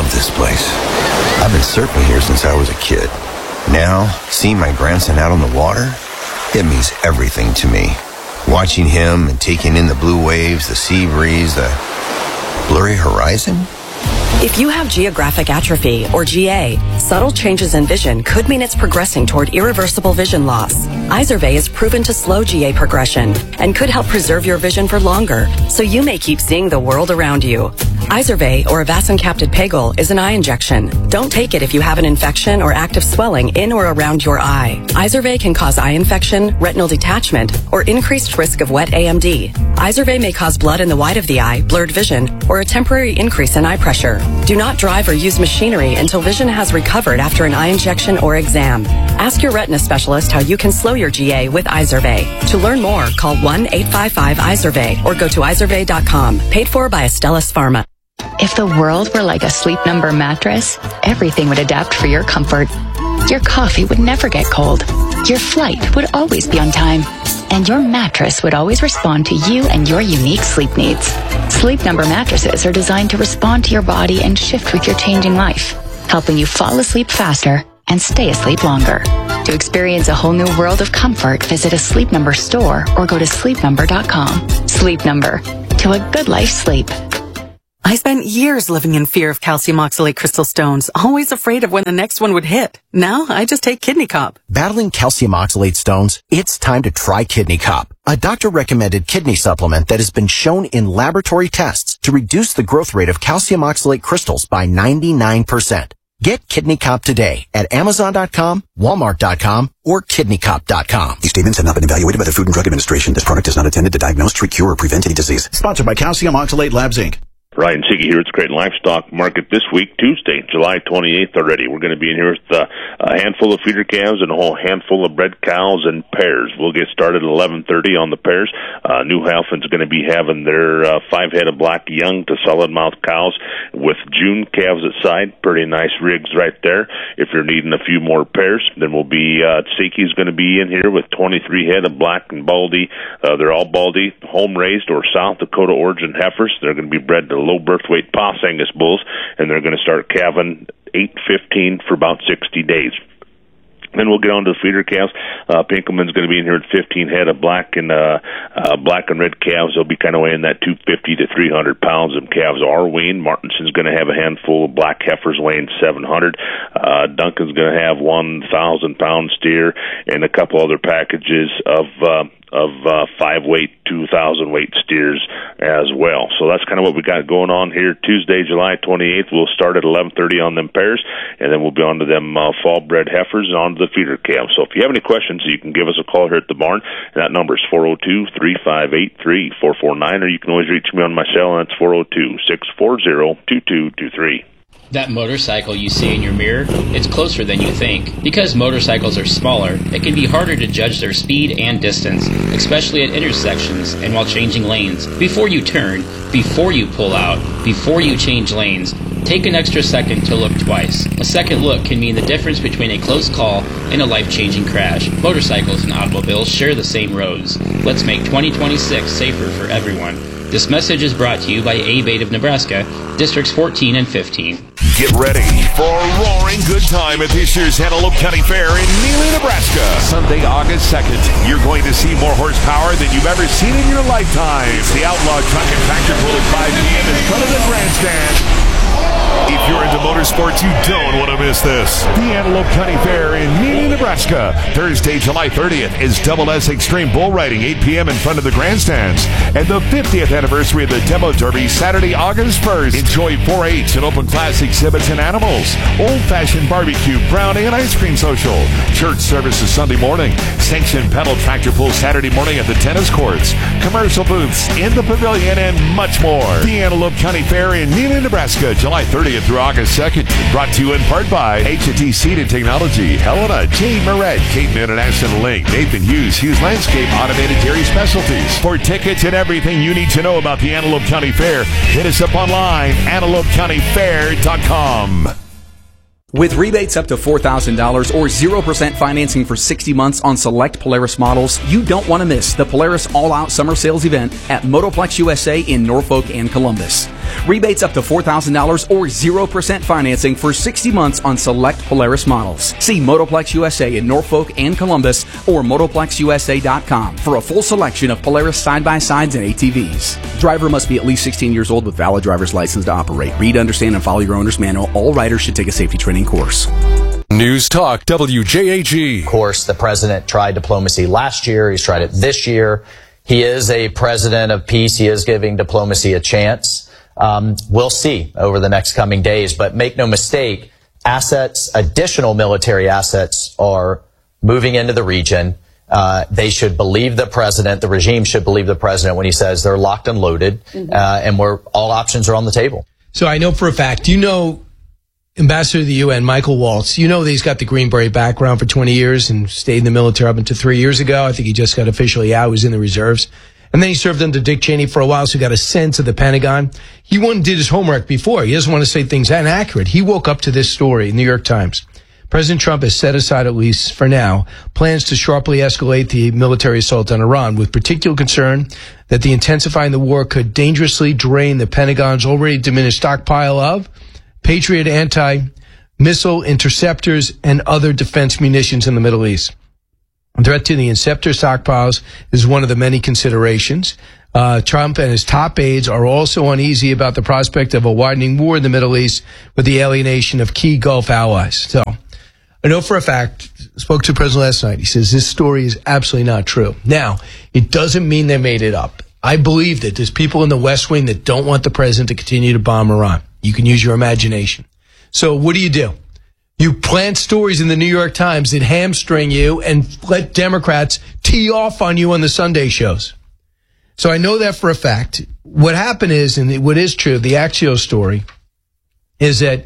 love this place. I've been surfing here since I was a kid. Now, seeing my grandson out on the water, it means everything to me. Watching him and taking in the blue waves, the sea breeze, the blurry horizon. If you have geographic atrophy, or GA, subtle changes in vision could mean it's progressing toward irreversible vision loss. Izervay is proven to slow GA progression and could help preserve your vision for longer, so you may keep seeing the world around you. Izervay, or avacincaptad pegol, is an eye injection. Don't take it if you have an infection or active swelling in or around your eye. Izervay can cause eye infection, retinal detachment, or increased risk of wet AMD. Izervay may cause blood in the white of the eye, blurred vision, or a temporary increase in eye pressure. Do not drive or use machinery until vision has recovered after an eye injection or exam. Ask your retina specialist how you can slow your GA with Izervay. To learn more, call 1-855-IZERVAY or go to izervay.com. Paid for by Astellas Pharma. If the world were like a Sleep Number mattress, everything would adapt for your comfort. Your coffee would never get cold. Your flight would always be on time. And your mattress would always respond to you and your unique sleep needs. Sleep Number mattresses are designed to respond to your body and shift with your changing life, helping you fall asleep faster and stay asleep longer. To experience a whole new world of comfort, visit a Sleep Number store or go to sleepnumber.com. Sleep Number. To a good life sleep. I spent years living in fear of calcium oxalate crystal stones, always afraid of when the next one would hit. Now, I just take Kidney Cop. Battling calcium oxalate stones? It's time to try Kidney Cop, a doctor-recommended kidney supplement that has been shown in laboratory tests to reduce the growth rate of calcium oxalate crystals by 99%. Get Kidney Cop today at Amazon.com, Walmart.com, or KidneyCop.com. These statements have not been evaluated by the Food and Drug Administration. This product is not intended to diagnose, treat, cure, or prevent any disease. Sponsored by Calcium Oxalate Labs, Inc. Ryan Siggy here. It's Creighton Livestock Market this week, Tuesday, July 28th already. We're going to be in here with a handful of feeder calves and a whole handful of bred cows and pairs. We'll get started at 11:30 on the pairs. New Halfen's going to be having their 5 head of black young to solid mouth cows with June calves at side. Pretty nice rigs right there. If you're needing a few more pairs, then we'll be, Seki's going to be in here with 23 head of black and baldy. They're all baldy, home raised or South Dakota origin heifers. They're going to be bred to low birth weight Pas Angus bulls, and they're going to start calving 8-15 for about 60 days. Then we'll get on to the feeder calves. Pinkelman's going to be in here at 15 head of black and red calves. They'll be kind of weighing that 250 to 300 pounds. Them calves are weaned. Martinson's going to have a handful of black heifers weighing 700. Duncan's going to have 1,000-pound steer and a couple other packages of 5-weight, 2,000-weight steers as well. So that's kind of what we got going on here. Tuesday, July 28th, we'll start at 11:30 on them pairs, and then we'll be on to them fall-bred heifers and on to the feeder calves. So if you have any questions, you can give us a call here at the barn, and that number is 402-358-3449, or you can always reach me on my cell, and that's 402-640-2223. That motorcycle you see in your mirror, it's closer than you think. Because motorcycles are smaller, it can be harder to judge their speed and distance, especially at intersections and while changing lanes. Before you turn, before you pull out, before you change lanes, take an extra second to look twice. A second look can mean the difference between a close call and a life-changing crash. Motorcycles and automobiles share the same roads. Let's make 2026 safer for everyone. This message is brought to you by A-Bait of Nebraska, Districts 14 and 15. Get ready for a roaring good time at this year's Antelope County Fair in Neely, Nebraska. Sunday, August 2nd. You're going to see more horsepower than you've ever seen in your lifetime. It's the Outlaw Truck and Tractor Pull at 5 p.m. in front of the grandstand. If you're into motorsports, you don't want to miss this. The Antelope County Fair in Neely, Nebraska. Thursday, July 30th is Double S Extreme Bull Riding, 8 p.m. in front of the grandstands. And the 50th anniversary of the Demo Derby, Saturday, August 1st. Enjoy 4-H and open class exhibits and animals. Old-fashioned barbecue, brownie, and ice cream social. Church services Sunday morning. Sanctioned pedal tractor pull Saturday morning at the tennis courts. Commercial booths in the pavilion and much more. The Antelope County Fair in Neely, Nebraska, July 30th through August 2nd. Brought to you in part by H&T Seed and Technology, Helena, Jane Moret, Caton International Link, Nathan Hughes, Hughes Landscape, Automated Dairy Specialties. For tickets and everything you need to know about the Antelope County Fair, hit us up online, antelopecountyfair.com. With rebates up to $4,000 or 0% financing for 60 months on select Polaris models, you don't want to miss the Polaris All-Out Summer Sales event at Motoplex USA in Norfolk and Columbus. Rebates up to $4,000 or 0% financing for 60 months on select Polaris models. See Motoplex USA in Norfolk and Columbus or MotoplexUSA.com for a full selection of Polaris side-by-sides and ATVs. Driver must be at least 16 years old with valid driver's license to operate. Read, understand, and follow your owner's manual. All riders should take a safety training course. News Talk WJAG. Of course, the president tried diplomacy last year. He's tried it this year. He is a president of peace. He is giving diplomacy a chance. We'll see over the next coming days. But make no mistake, additional military assets are moving into the region. They should believe the president. The regime should believe the president when he says they're locked and loaded, and all options are on the table. So I know for a fact, Ambassador to the UN, Michael Waltz, that he's got the Green Beret background for 20 years and stayed in the military up until 3 years ago. I think he just got officially out. He was in the reserves. And then he served under Dick Cheney for a while, so he got a sense of the Pentagon. He did his homework before. He doesn't want to say things inaccurate. He woke up to this story in the New York Times. President Trump has set aside, at least for now, plans to sharply escalate the military assault on Iran, with particular concern that the intensifying the war could dangerously drain the Pentagon's already diminished stockpile of Patriot anti-missile interceptors and other defense munitions in the Middle East. A threat to the interceptor stockpiles is one of the many considerations. Trump and his top aides are also uneasy about the prospect of a widening war in the Middle East with the alienation of key Gulf allies. So, I know for a fact, spoke to the president last night. He says this story is absolutely not true. Now, it doesn't mean they made it up. I believe that there's people in the West Wing that don't want the president to continue to bomb Iran. You can use your imagination. So what do? You plant stories in the New York Times that hamstring you and let Democrats tee off on you on the Sunday shows. So I know that for a fact. What happened is, and what is true, the Axios story, is that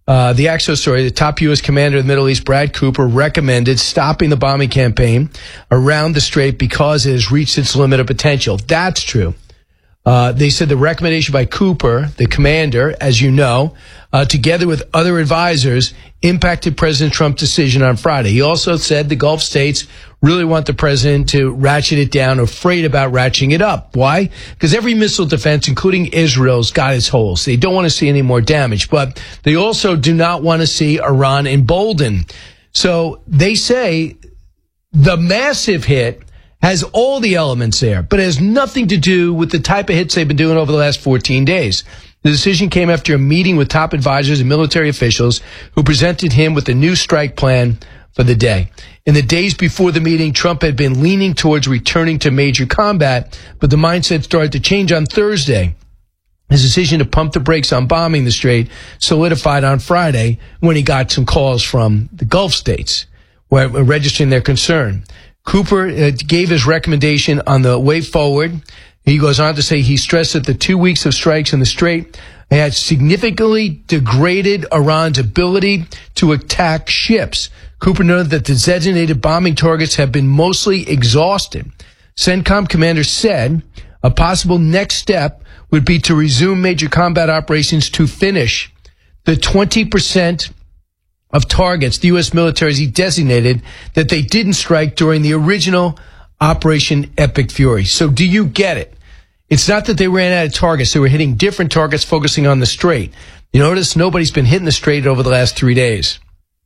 the top U.S. commander of the Middle East, Brad Cooper, recommended stopping the bombing campaign around the Strait because it has reached its limit of potential. That's true. They said the recommendation by Cooper, the commander, as you know, together with other advisors, impacted President Trump's decision on Friday. He also said the Gulf states really want the president to ratchet it down, afraid about ratcheting it up. Why? Because every missile defense, including Israel's, got its holes. They don't want to see any more damage, but they also do not want to see Iran emboldened. So they say the massive hit has all the elements there, but it has nothing to do with the type of hits they've been doing over the last 14 days. The decision came after a meeting with top advisors and military officials who presented him with a new strike plan for the day. In the days before the meeting, Trump had been leaning towards returning to major combat, but the mindset started to change on Thursday. His decision to pump the brakes on bombing the Strait solidified on Friday when he got some calls from the Gulf states registering their concern. Cooper gave his recommendation on the way forward. He goes on to say he stressed that the 2 weeks of strikes in the Strait had significantly degraded Iran's ability to attack ships. Cooper noted that the designated bombing targets have been mostly exhausted. CENTCOM commander said a possible next step would be to resume major combat operations to finish the 20% of targets the U.S. military has designated that they didn't strike during the original Operation Epic Fury. So do you get it? It's not that they ran out of targets. They were hitting different targets focusing on the Strait. You notice nobody's been hitting the Strait over the last 3 days.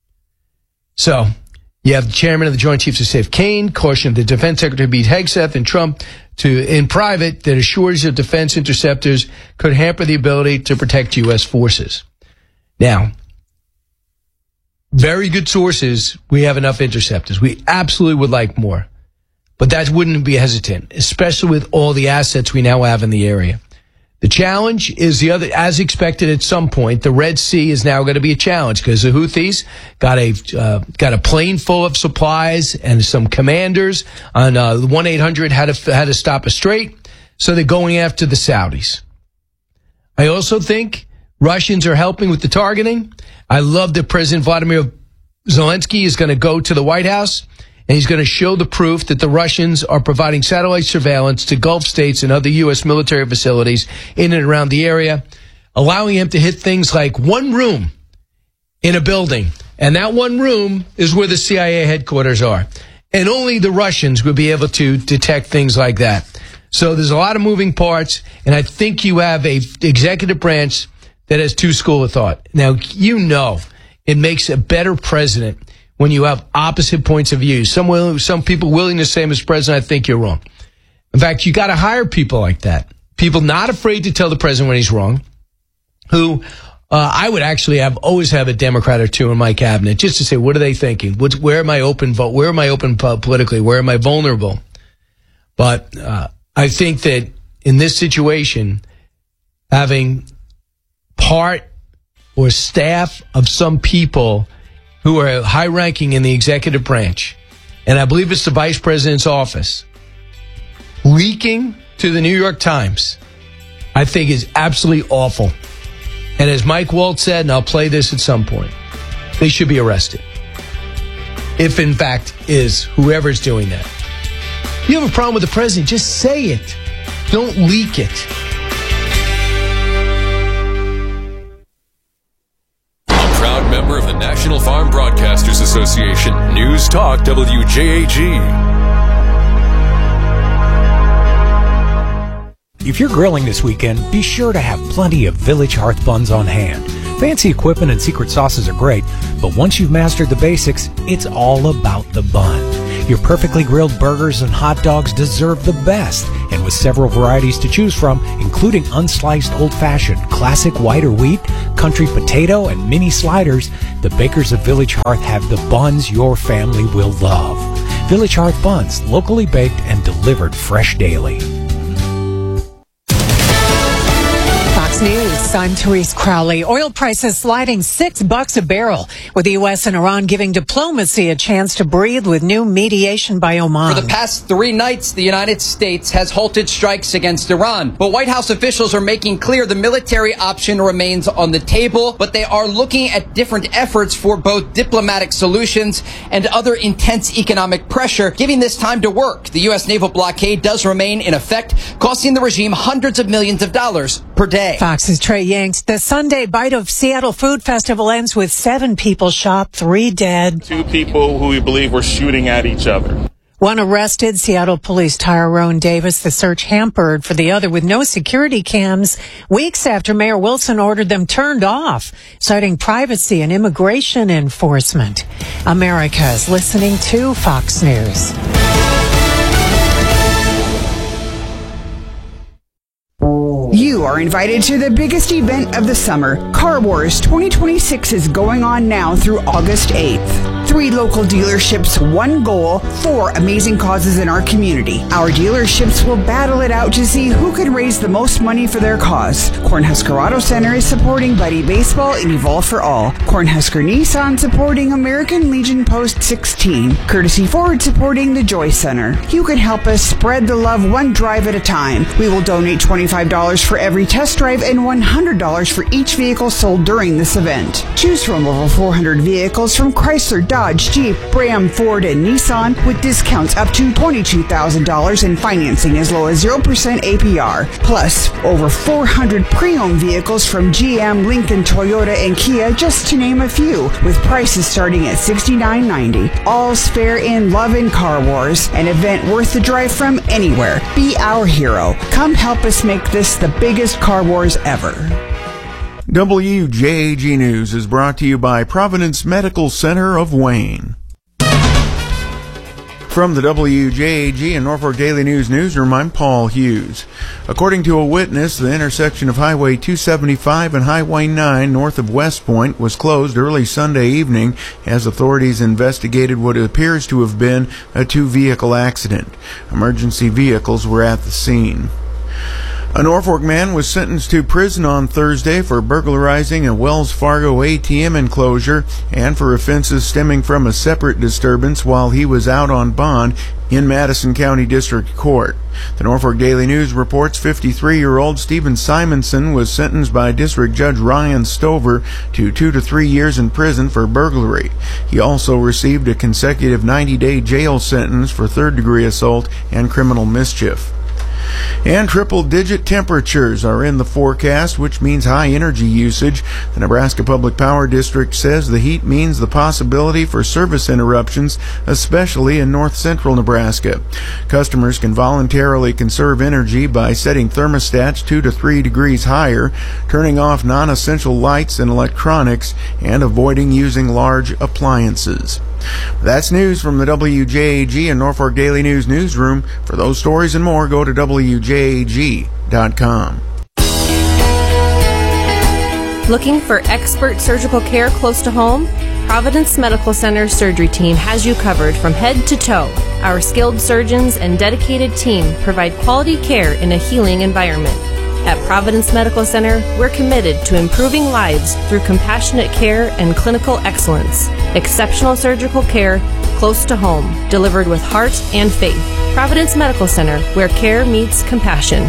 So you have the chairman of the Joint Chiefs of Staff, Kane, cautioned the defense secretary, Pete Hegseth, and Trump in private that a shortage of defense interceptors could hamper the ability to protect U.S. forces. Now, very good sources, we have enough interceptors. We absolutely would like more. But that wouldn't be hesitant, especially with all the assets we now have in the area. The challenge is as expected at some point, the Red Sea is now going to be a challenge because the Houthis got a plane full of supplies and some commanders on 1-800 how to stop a strait. So they're going after the Saudis. I also think Russians are helping with the targeting. I love that President Vladimir Zelensky is going to go to the White House and he's going to show the proof that the Russians are providing satellite surveillance to Gulf states and other U.S. military facilities in and around the area, allowing him to hit things like one room in a building. And that one room is where the CIA headquarters are. And only the Russians would be able to detect things like that. So there's a lot of moving parts, and I think you have a executive branch that has two schools of thought. Now, it makes a better president when you have opposite points of view. Some people willing to say, Mr. President, I think you're wrong. In fact, you got to hire people like that. People not afraid to tell the president when he's wrong, who I would actually always have a Democrat or two in my cabinet just to say, what are they thinking? Where am I open vote? Where am I open politically? Where am I vulnerable? But I think that in this situation, having part or staff of some people who are high-ranking in the executive branch, and I believe it's the vice president's office, leaking to the New York Times, I think is absolutely awful. And as Mike Waltz said, and I'll play this at some point, they should be arrested. If, in fact, is whoever's doing that. You have a problem with the president, just say it. Don't leak it. A proud member of the National Farm Broadcasters Association, News Talk WJAG. If you're grilling this weekend, be sure to have plenty of Village Hearth buns on hand. Fancy equipment and secret sauces are great, but once you've mastered the basics, it's all about the bun. Your perfectly grilled burgers and hot dogs deserve the best, and with several varieties to choose from, including unsliced old-fashioned, classic white or wheat, country potato, and mini sliders, the bakers of Village Hearth have the buns your family will love. Village Hearth buns, locally baked and delivered fresh daily. News. I'm Therese Crowley. Oil prices sliding $6 a barrel, with the U.S. and Iran giving diplomacy a chance to breathe with new mediation by Oman. For the past 3 nights, the United States has halted strikes against Iran. But White House officials are making clear the military option remains on the table, but they are looking at different efforts for both diplomatic solutions and other intense economic pressure, giving this time to work. The U.S. naval blockade does remain in effect, costing the regime hundreds of millions of dollars per day. Fox's Trey Yanks. The Sunday Bite of Seattle Food Festival ends with 7 people shot, 3 dead. 2 people who we believe were shooting at each other. 1 arrested. Seattle Police Tyrone Davis. The search hampered for the other with no security cams weeks after Mayor Wilson ordered them turned off, citing privacy and immigration enforcement. America is listening to Fox News. You are invited to the biggest event of the summer. Car Wars 2026 is going on now through August 8th. 3 local dealerships, 1 goal, 4 amazing causes in our community. Our dealerships will battle it out to see who can raise the most money for their cause. Cornhusker Auto Center is supporting Buddy Baseball and Evolve for All. Cornhusker Nissan supporting American Legion Post 16. Courtesy Ford supporting the Joy Center. You can help us spread the love one drive at a time. We will donate $25 for every test drive and $100 for each vehicle sold during this event. Choose from over 400 vehicles from Chrysler, Dodge, Jeep, Ram, Ford, and Nissan with discounts up to $22,000 and financing as low as 0% APR. Plus, over 400 pre-owned vehicles from GM, Lincoln, Toyota, and Kia, just to name a few, with prices starting at $69.90. All's fair in love and Car Wars, an event worth the drive from anywhere. Be our hero. Come help us make this the biggest Car Wars ever. WJAG News is brought to you by Providence Medical Center of Wayne. From the WJAG and Norfolk Daily News newsroom, I'm Paul Hughes. According to a witness, the intersection of Highway 275 and Highway 9 north of West Point was closed early Sunday evening as authorities investigated what appears to have been a 2-vehicle accident. Emergency vehicles were at the scene. A Norfolk man was sentenced to prison on Thursday for burglarizing a Wells Fargo ATM enclosure and for offenses stemming from a separate disturbance while he was out on bond in Madison County District Court. The Norfolk Daily News reports 53-year-old Stephen Simonson was sentenced by District Judge Ryan Stover to 2 to 3 years in prison for burglary. He also received a consecutive 90-day jail sentence for third-degree assault and criminal mischief. And triple-digit temperatures are in the forecast, which means high energy usage. The Nebraska Public Power District says the heat means the possibility for service interruptions, especially in north-central Nebraska. Customers can voluntarily conserve energy by setting thermostats 2 to 3 degrees higher, turning off non-essential lights and electronics, and avoiding using large appliances. That's news from the WJAG and Norfolk Daily News newsroom. For those stories and more, go to WJAG.com. Looking for expert surgical care close to home? Providence Medical Center Surgery Team has you covered from head to toe. Our skilled surgeons and dedicated team provide quality care in a healing environment. At Providence Medical Center, we're committed to improving lives through compassionate care and clinical excellence. Exceptional surgical care close to home, delivered with heart and faith. Providence Medical Center, where care meets compassion.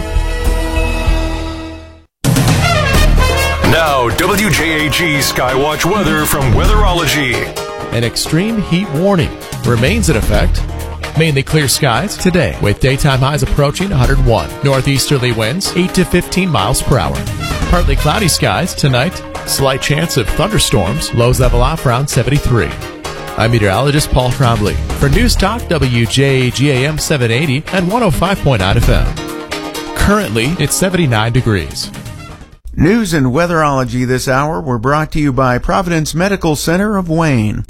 Now, WJAG Skywatch weather from Weatherology. An extreme heat warning remains in effect. Mainly clear skies today, with daytime highs approaching 101. Northeasterly winds 8 to 15 miles per hour. Partly cloudy skies tonight. Slight chance of thunderstorms. Lows level off around 73. I'm meteorologist Paul Trombley for News Talk WJAG AM 780 and 105.9 FM. Currently, it's 79 degrees. News and weatherology this hour were brought to you by Providence Medical Center of Wayne.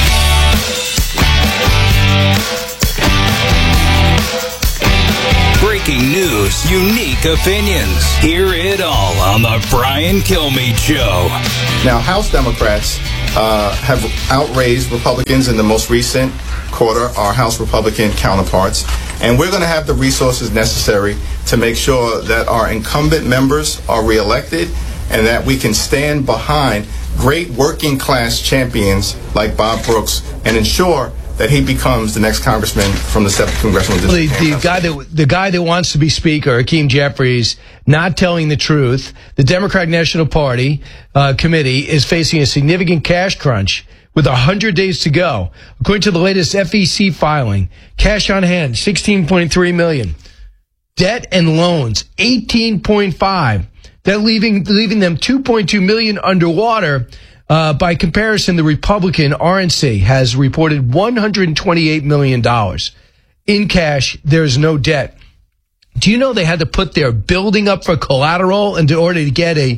Breaking news, unique opinions. Hear it all on the Brian Kilmeade Show. Now, House Democrats have outraised Republicans in the most recent quarter, our House Republican counterparts, and we're going to have the resources necessary to make sure that our incumbent members are reelected and that we can stand behind great working class champions like Bob Brooks and ensure that he becomes the next congressman from the 7th Congressional District. The guy that wants to be Speaker, Hakeem Jeffries, not telling the truth. The Democratic National Party committee is facing a significant cash crunch with 100 days to go. According to the latest FEC filing, cash on hand, $16.3 million. Debt and loans, $18.5. That leaving them $2.2 million underwater. By comparison, the Republican RNC has reported $128 million. In cash, there's no debt. Do you know they had to put their building up for collateral in order to get an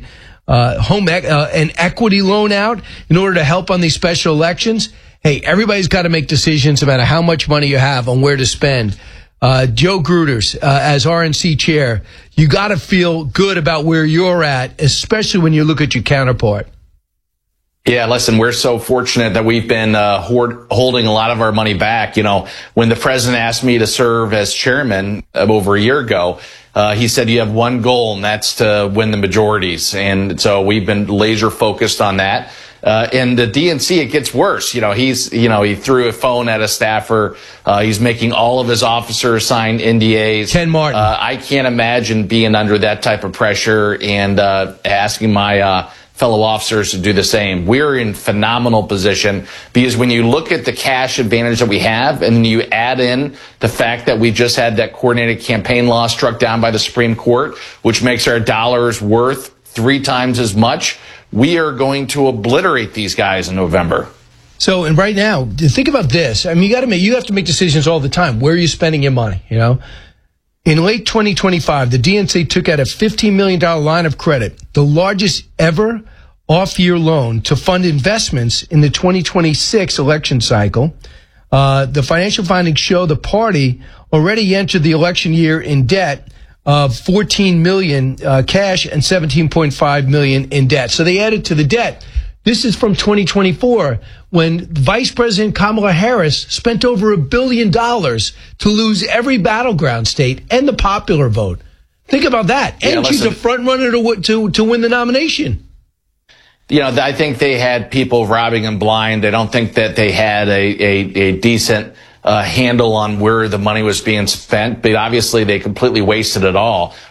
equity loan out in order to help on these special elections? Hey, everybody's got to make decisions no matter how much money you have on where to spend. Joe Gruters, as RNC chair, you got to feel good about where you're at, especially when you look at your counterpart. Yeah, listen, we're so fortunate that we've been holding a lot of our money back. You know, when the president asked me to serve as chairman over a year ago, he said you have one goal, and that's to win the majorities. And so we've been laser focused on that. And the DNC, it gets worse. He threw a phone at a staffer. He's making all of his officers sign NDAs. Ken Martin. I can't imagine being under that type of pressure and asking my fellow officers to do the same. We're in phenomenal position because when you look at the cash advantage that we have and then you add in the fact that we just had that coordinated campaign law struck down by the Supreme Court, which makes our dollars worth 3 times as much, we are going to obliterate these guys in November. So, and right now, think about this. I mean, you have to make decisions all the time. Where are you spending your money, you know? In late 2025, the DNC took out a $15 million line of credit, the largest ever off-year loan to fund investments in the 2026 election cycle. The financial findings show the party already entered the election year in debt of $14 million cash and $17.5 million in debt. So they added to the debt. This is from 2024 when Vice President Kamala Harris spent over $1 billion to lose every battleground state and the popular vote. Think about that. And she's a front runner to win the nomination. You know, I think they had people robbing them blind. I don't think that they had a decent handle on where the money was being spent, but obviously they completely wasted it all.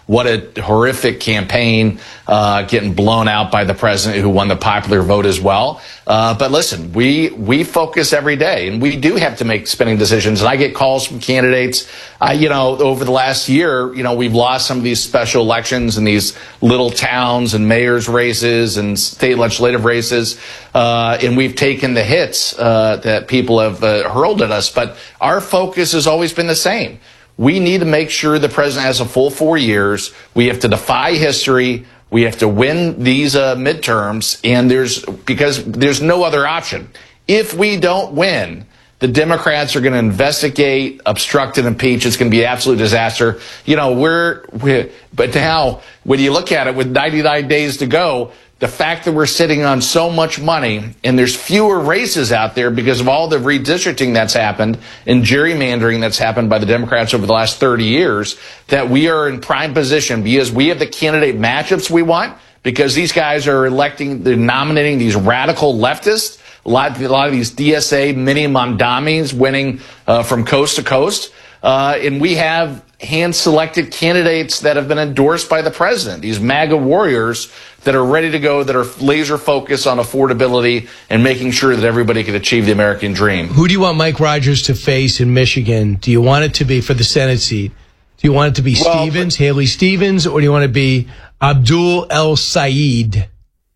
what a horrific campaign, getting blown out by the president who won the popular vote as well. But listen, we focus every day, and we do have to make spending decisions. And I get calls from candidates. Over the last year, we've lost some of these special elections in these little towns and mayor's races and state legislative races, and we've taken the hits that people have hurled at us. But our focus has always been the same. We need to make sure the president has a full 4 years. We have to defy history. We have to win these midterms, and because there's no other option. If we don't win, the Democrats are going to investigate, obstruct, and impeach. It's going to be an absolute disaster. But now, when you look at it, with 99 days to go, the fact that we're sitting on so much money and there's fewer races out there because of all the redistricting that's happened and gerrymandering that's happened by the Democrats over the last 30 years, that we are in prime position because we have the candidate matchups we want, because these guys are they're nominating these radical leftists, a lot of these DSA mini Mamdamis winning from coast to coast. And we have hand-selected candidates that have been endorsed by the president, these MAGA warriors that are ready to go, that are laser-focused on affordability and making sure that everybody can achieve the American dream. Who do you want Mike Rogers to face in Michigan? Do you want it to be for the Senate seat? Do you want it to be Haley Stevens, or do you want it to be Abdul El Sayed?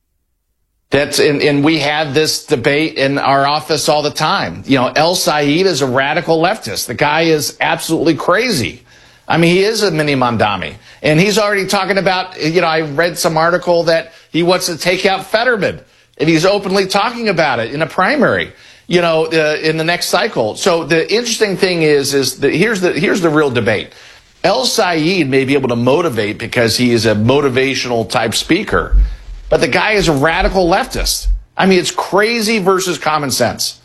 And we have this debate in our office all the time. El Sayed is a radical leftist. The guy is absolutely crazy. I mean, he is a mini Mamdani. And he's already talking about, I read some article that he wants to take out Fetterman. And he's openly talking about it in a primary, in the next cycle. So the interesting thing is that here's the real debate. El Sayed may be able to motivate because he is a motivational type speaker. But the guy is a radical leftist. I mean, it's crazy versus common sense.